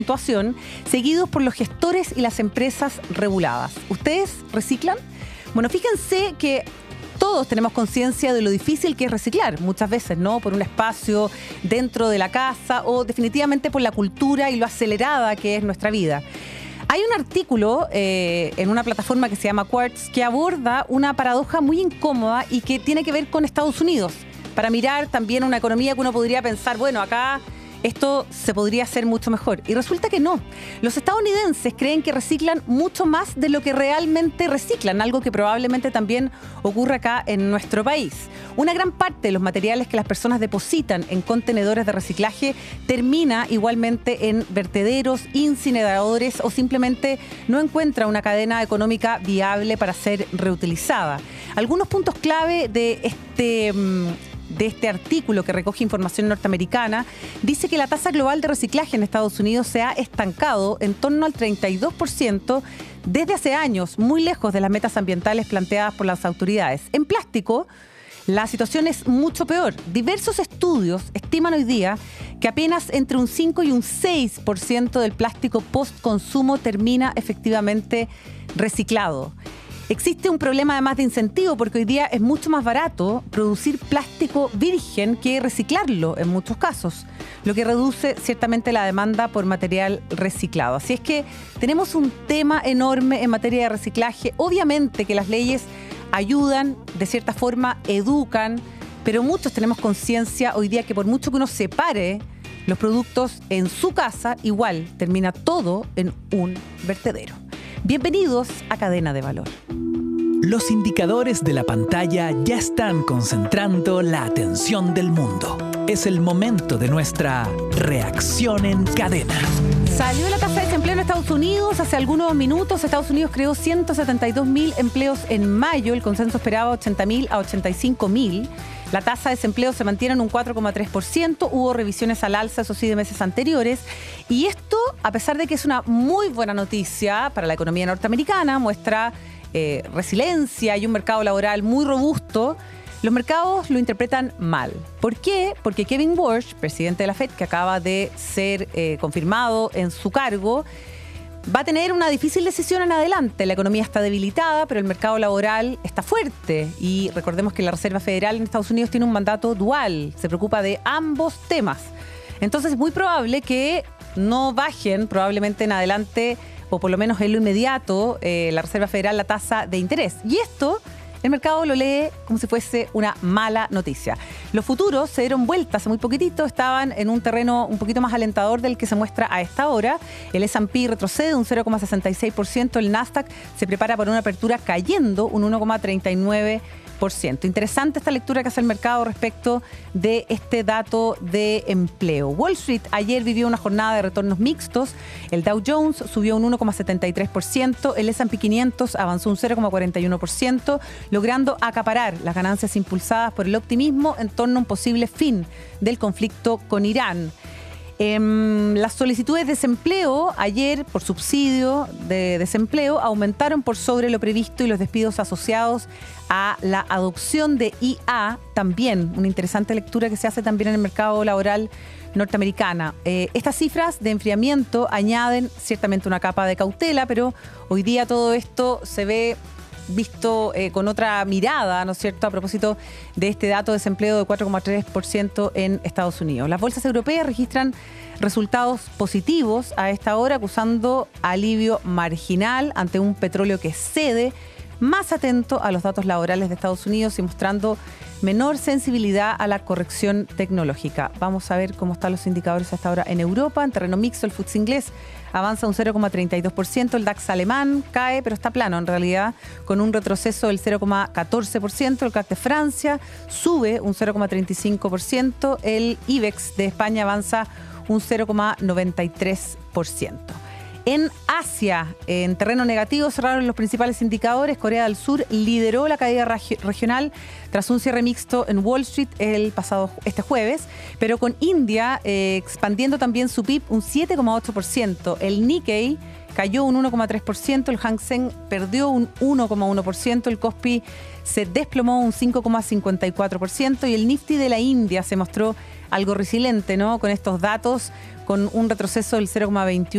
puntuación, seguidos por los gestores y las empresas reguladas. ¿Ustedes reciclan? Bueno, fíjense que todos tenemos conciencia de lo difícil que es reciclar, muchas veces, ¿no? Por un espacio dentro de la casa o definitivamente por la cultura y lo acelerada que es nuestra vida. Hay un artículo en una plataforma que se llama Quartz que aborda una paradoja muy incómoda y que tiene que ver con Estados Unidos, para mirar también una economía que uno podría pensar, bueno, acá esto se podría hacer mucho mejor. Y resulta que no. Los estadounidenses creen que reciclan mucho más de lo que realmente reciclan, algo que probablemente también ocurre acá en nuestro país. Una gran parte de los materiales que las personas depositan en contenedores de reciclaje termina igualmente en vertederos, incineradores o simplemente no encuentra una cadena económica viable para ser reutilizada. Algunos puntos clave de este artículo que recoge información norteamericana, dice que la tasa global de reciclaje en Estados Unidos se ha estancado en torno al 32% desde hace años, muy lejos de las metas ambientales planteadas por las autoridades. En plástico, la situación es mucho peor. Diversos estudios estiman hoy día que apenas entre un 5 y un 6% del plástico post-consumo termina efectivamente reciclado. Existe un problema además de incentivo porque hoy día es mucho más barato producir plástico virgen que reciclarlo en muchos casos, lo que reduce ciertamente la demanda por material reciclado. Así es que tenemos un tema enorme en materia de reciclaje. Obviamente que las leyes ayudan, de cierta forma educan, pero muchos tenemos conciencia hoy día que por mucho que uno separe los productos en su casa, igual termina todo en un vertedero. Bienvenidos a Cadena de Valor. Los indicadores de la pantalla ya están concentrando la atención del mundo. Es el momento de nuestra reacción en cadena. Salió la tasa de desempleo en Estados Unidos hace algunos minutos. Estados Unidos creó 172.000 empleos en mayo. El consenso esperaba 80.000 a 85.000. La tasa de desempleo se mantiene en un 4,3%. Hubo revisiones al alza, eso sí, de meses anteriores. Y esto, a pesar de que es una muy buena noticia para la economía norteamericana, muestra resiliencia y un mercado laboral muy robusto, los mercados lo interpretan mal. ¿Por qué? Porque Kevin Warsh, presidente de la Fed, que acaba de ser confirmado en su cargo, va a tener una difícil decisión en adelante. La economía está debilitada, pero el mercado laboral está fuerte. Y recordemos que la Reserva Federal en Estados Unidos tiene un mandato dual. Se preocupa de ambos temas. Entonces es muy probable que no bajen probablemente en adelante, o por lo menos en lo inmediato, la Reserva Federal la tasa de interés. Y esto el mercado lo lee como si fuese una mala noticia. Los futuros se dieron vuelta hace muy poquitito, estaban en un terreno un poquito más alentador del que se muestra a esta hora. El S&P retrocede un 0,66%, el Nasdaq se prepara para una apertura cayendo un 1,39%. Interesante esta lectura que hace el mercado respecto de este dato de empleo. Wall Street ayer vivió una jornada de retornos mixtos. El Dow Jones subió un 1,73%, el S&P 500 avanzó un 0,41%, logrando acaparar las ganancias impulsadas por el optimismo en torno a un posible fin del conflicto con Irán. Las solicitudes de desempleo ayer por subsidio de desempleo aumentaron por sobre lo previsto y los despidos asociados a la adopción de IA también, una interesante lectura que se hace también en el mercado laboral norteamericana. Estas cifras de enfriamiento añaden ciertamente una capa de cautela, pero hoy día todo esto se ve visto con otra mirada, ¿no es cierto?, a propósito de este dato de desempleo de 4,3% en Estados Unidos. Las bolsas europeas registran resultados positivos a esta hora, acusando alivio marginal ante un petróleo que cede, más atento a los datos laborales de Estados Unidos y mostrando menor sensibilidad a la corrección tecnológica. Vamos a ver cómo están los indicadores hasta ahora en Europa. En terreno mixto, el FTSE inglés avanza un 0,32%, el DAX alemán cae, pero está plano en realidad, con un retroceso del 0,14%, el CAC de Francia sube un 0,35%, el IBEX de España avanza un 0,93%. En Asia, en terreno negativo, cerraron los principales indicadores. Corea del Sur lideró la caída regional tras un cierre mixto en Wall Street este jueves, pero con India expandiendo también su PIB un 7,8%. El Nikkei cayó un 1,3%, el Hang Seng perdió un 1,1%, el Kospi se desplomó un 5,54% y el Nifty de la India se mostró algo resiliente, ¿no? Con estos datos, con un retroceso del 0,21%.